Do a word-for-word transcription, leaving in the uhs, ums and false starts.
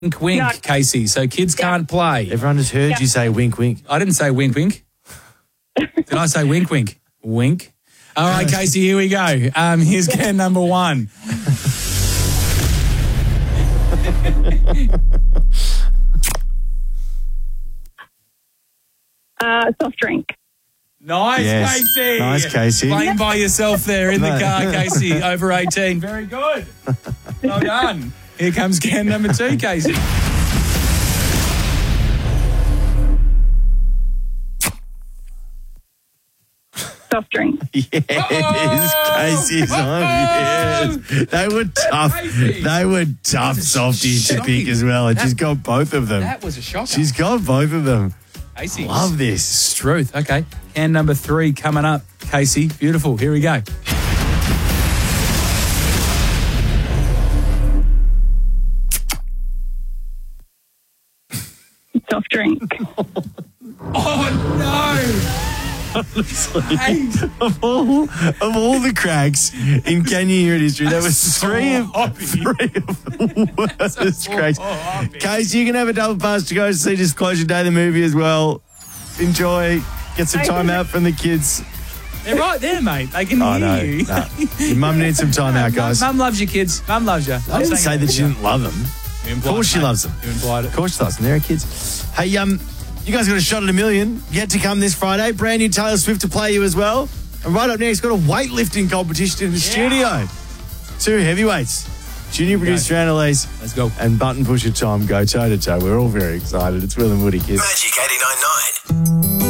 Wink, wink, No. Casey. So kids can't play. Everyone just heard you say wink, wink. I didn't say wink, wink. Did I say wink, wink? Wink. All right, Casey, here we go. Um, here's can number one. Uh, soft drink. Nice, Yes. Casey. Nice, Casey. Playing by yourself there in the No. car, Casey. Over eighteen. Very good. Well done. Here comes can number two, Casey. Soft drink. Yes, Casey's on. Yes. They were tough. Casey. They were tough softies to pick as well. And That- she's got both of them. That was a shocker. She's got both of them. Casey. Love this. Truth. Okay. Can number three coming up, Casey. Beautiful. Here we go. Soft drink. Oh, no. Hey. Of all, of all the cracks in Can You Hear It History, there was So three of, hoppy. three of the worst cracks. hoppy. Casey, you can have a double pass to go see Disclosure Day, the movie as well. Enjoy. Get some time out from the kids. They're right there, mate. They can Oh, hear no. you. no. Your mum needs some time out, guys. Mum loves your kids. Mum loves you. I didn't say that she didn't love them. Of course she loves them. You implied it. Of course she loves them. They're her kids. Hey, um, you guys got a shot at a million. Yet to come this Friday. Brand new Taylor Swift to play you as well. And right up next, got a weightlifting competition in the studio. Two heavyweights. Junior producer Annalise Let's go. and button pusher Tom go toe to toe. We're all very excited. It's Will and Woody, kids. Magic eighty-nine point nine.